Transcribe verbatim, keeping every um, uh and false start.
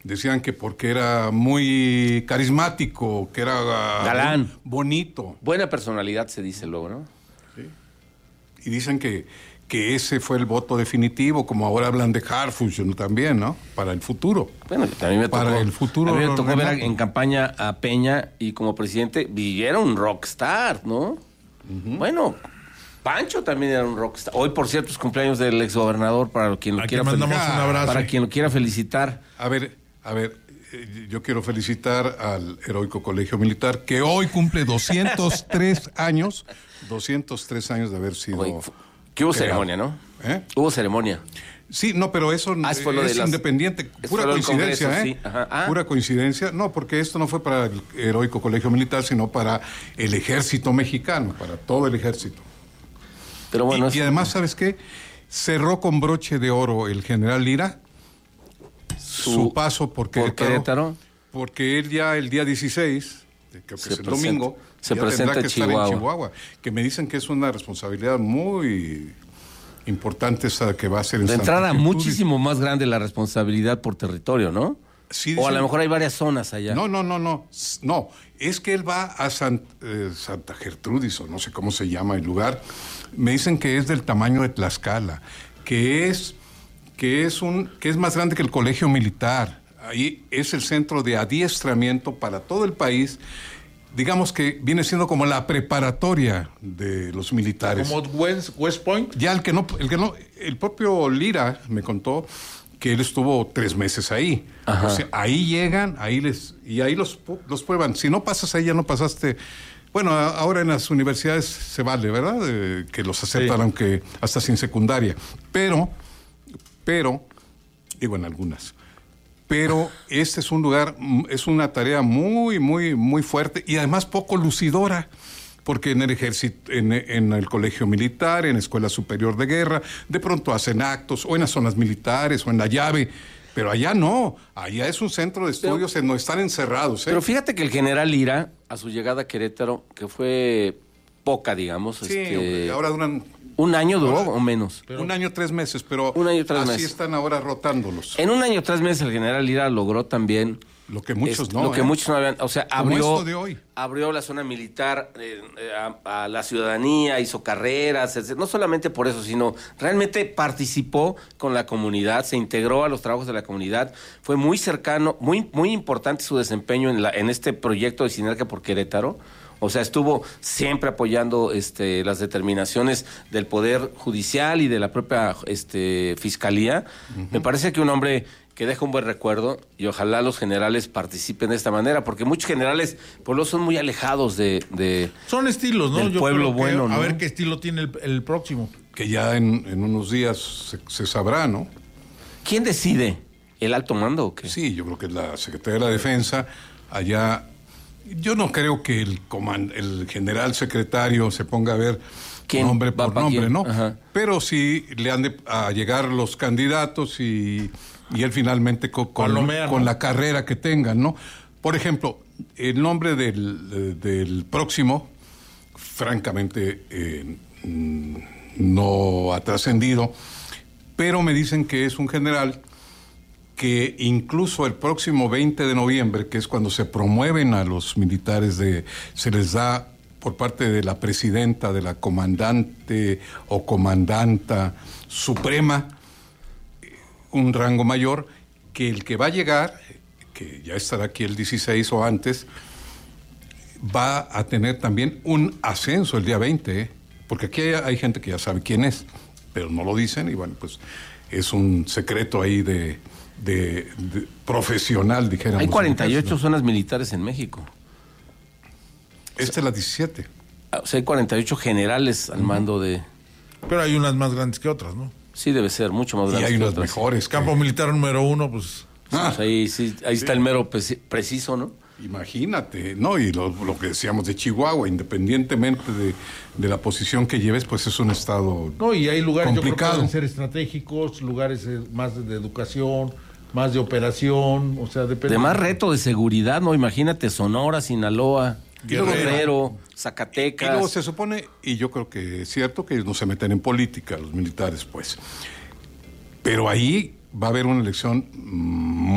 Decían que porque era muy carismático, que era galán, bonito. Buena personalidad se dice luego, ¿no? Sí. Y dicen que, que ese fue el voto definitivo, como ahora hablan de Harfuch también, ¿no? Para el futuro. Bueno, a mí me tocó, Para el futuro a mí me tocó ver remoto. en campaña a Peña y como presidente, y era un rockstar, ¿no? Uh-huh. Bueno, Pancho también era un rockstar. Hoy, por cierto, es cumpleaños del exgobernador, para quien lo Aquí quiera mandamos felicitar. un abrazo. Para quien lo quiera felicitar. A ver, a ver, eh, yo quiero felicitar al Heroico Colegio Militar, que hoy cumple doscientos tres años, doscientos tres años de haber sido... Hoy, que hubo creado. ceremonia, ¿no? ¿Eh? Hubo ceremonia. Sí, no, pero eso Ah, fue lo es de las, independiente, pura coincidencia, Congreso, ¿eh? Sí. Ah. Pura coincidencia. No, porque esto no fue para el Heroico Colegio Militar, sino para el Ejército Mexicano, para todo el ejército. Pero bueno, y, es... y además, ¿sabes qué? Cerró con broche de oro el general Lira su, su paso por Querétaro, por Querétaro, porque él ya el día dieciséis, creo que se es el presenta, domingo, se ya presenta tendrá que Chihuahua. estar en Chihuahua, que me dicen que es una responsabilidad muy importante esa que va a ser en de entrada Santa muchísimo más grande la responsabilidad por territorio, ¿no? Sí, o dicen, a lo mejor hay varias zonas allá. No, no, no, no. No, es que él va a San, eh, Santa Gertrudis, o no sé cómo se llama el lugar. Me dicen que es del tamaño de Tlaxcala, que es, que es, un, que es más grande que el Colegio Militar. Ahí es el centro de adiestramiento para todo el país. Digamos que viene siendo como la preparatoria de los militares. Como West, West Point. Ya el que no, el que no, el propio Lira me contó que él estuvo tres meses ahí. Ajá. O sea, ahí llegan, ahí les, y ahí los, los prueban. Si no pasas ahí, ya no pasaste. Bueno, ahora en las universidades se vale, ¿verdad? Eh, que los aceptan, sí, aunque hasta sin secundaria. Pero, pero, digo en algunas. Pero este es un lugar, es una tarea muy, muy, muy fuerte y además poco lucidora. Porque en el ejército, en, en el colegio militar, en la escuela superior de guerra, de pronto hacen actos, o en las zonas militares, o en la llave, pero allá no, allá es un centro de estudios pero, en donde están encerrados. ¿eh? Pero fíjate que el general Lira, a su llegada a Querétaro, que fue poca, digamos. Sí, este, ahora duran... ¿Un año duró ahora, o menos? Pero, un año, tres meses, pero un año, tres así meses. están ahora rotándolos. En un año, tres meses, el general Lira logró también... Lo que muchos es, no. Lo que ¿eh? muchos no habían. O sea, abrió, de hoy. abrió la zona militar eh, a, a la ciudadanía, hizo carreras, etcétera. No solamente por eso, sino realmente participó con la comunidad, se integró a los trabajos de la comunidad. Fue muy cercano, muy, muy importante su desempeño en, la, en este proyecto de Sinergia por Querétaro. O sea, estuvo siempre apoyando este, las determinaciones del Poder Judicial y de la propia este, Fiscalía. Uh-huh. Me parece que un hombre que deja un buen recuerdo y ojalá los generales participen de esta manera, porque muchos generales por lo son muy alejados de, de son estilos, ¿no? Del Yo pueblo creo que, bueno, ¿no? A ver qué estilo tiene el, el próximo. Que ya en, en unos días se, se sabrá, ¿no? ¿Quién decide? ¿El alto mando o qué? Sí, yo creo que es la Secretaría de la Defensa. Allá, yo no creo que el, comand, el general secretario se ponga a ver nombre por nombre, quién? ¿no? Ajá. Pero sí le han de a llegar los candidatos y... y él finalmente con, con, Palomea, con ¿no? la carrera que tengan, ¿no? Por ejemplo, el nombre del, del próximo, francamente, eh, no ha trascendido, pero me dicen que es un general que incluso el próximo veinte de noviembre, que es cuando se promueven a los militares, de, se les da por parte de la presidenta, de la comandante o comandanta suprema, un rango mayor, que el que va a llegar, que ya estará aquí el dieciséis o antes, va a tener también un ascenso el día veinte, ¿eh? Porque aquí hay, hay gente que ya sabe quién es, pero no lo dicen y bueno, pues es un secreto ahí de, de, de profesional, dijéramos. Hay cuarenta y ocho zonas militares en México. Esta es la diecisiete. O sea, hay cuarenta y ocho generales al mando de... Pero hay unas más grandes que otras, ¿no? Sí, debe ser mucho más grande. Y hay unas mejores. Campo que... militar número uno, pues... Ah, pues ahí sí, ahí sí. está el mero preciso, ¿no? Imagínate, ¿no? Y lo, lo que decíamos de Chihuahua, independientemente de, de la posición que lleves, pues es un estado No, y hay lugares complicado. Yo creo que pueden ser estratégicos, lugares más de, de educación, más de operación, o sea, depende. De más reto de seguridad, ¿no? Imagínate Sonora, Sinaloa, Guerrero, Guerrero Zacatecas. Y luego se supone, y yo creo que es cierto, que ellos no se meten en política, los militares, pues. Pero ahí va a haber una elección